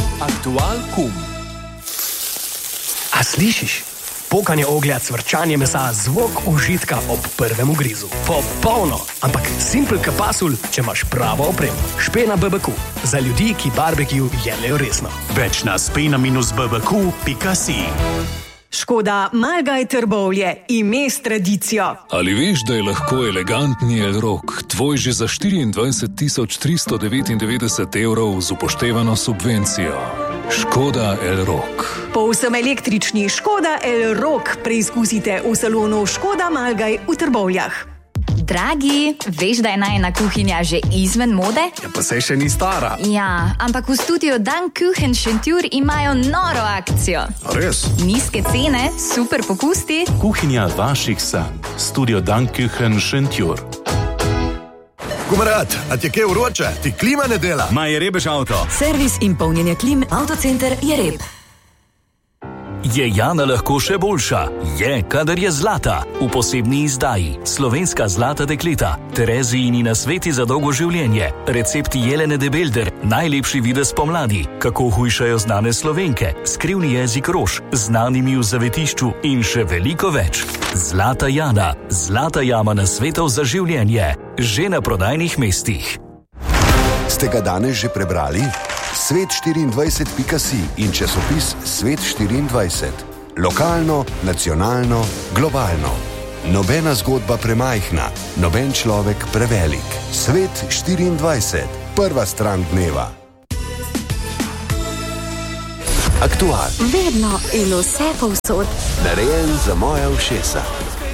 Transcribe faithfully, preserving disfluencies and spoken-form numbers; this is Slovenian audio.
Aktual kum. A slišiš? Pokanje oglja, cvrčanje mesa, zvok užitka ob prvem ugrizu. Popolno, ampak simpel kapasul, če imaš pravo opremo. Špena B B Q. Za ljudi, ki barbecue jemljejo resno. Več na spena minus b b q pika si. Škoda Malgaj Trbovlje, ime s tradicijo. Ali veš, da je lahko elegantni Elrock tvoj že za štiriindvajset tisoč tristo devetindevetdeset evrov z upoštevano subvencijo? Škoda Elrock. Povsem električni Škoda Elrock preizkusite v salonu Škoda Malgaj v Trbovljah. Dragi, veš, da je najina kuhinja že izven mode? Ja, pa se še ni stara. Ja, ampak v studiu Dankuchen Šentjur imajo noro akcijo. A res? Nizke cene, super popusti. Kuhinja vaših sanj. Studio Dankuchen Šentjur. Kumarat, a ti je kaj vroče? Ti klima ne dela? Ma je rebež avto. Servis in polnjenje klim, Avtocenter Jereb. Je Jana lahko še boljša? Je, kadar je zlata. V posebni izdaji Slovenska zlata dekleta, Terezijini nasveti za dolgo življenje, recepti Jelene de Belder, najlepši videz pomladi, kako hujšajo znane Slovenke, skrivni jezik rož, znanimi v zavetišču in še veliko več. Zlata Jana, zlata jama nasvetov za življenje, že na prodajnih mestih. Ste ga danes že prebrali? svet štiriindvajset pika si in časopis Svet štiriindvajset. Lokalno, nacionalno, globalno. Nobena zgodba premajhna, noben človek prevelik. Svet štiriindvajset. Prva stran dneva. Aktual. Vedno in vse povsod. Narejen za moja ušesa.